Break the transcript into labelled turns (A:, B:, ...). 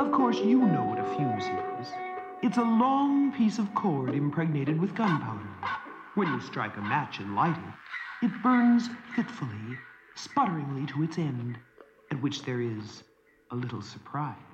A: Of course, you know what a fuse is. It's a long piece of cord impregnated with gunpowder. When you strike a match and light it, it burns fitfully, sputteringly to its end, at which there is a little surprise.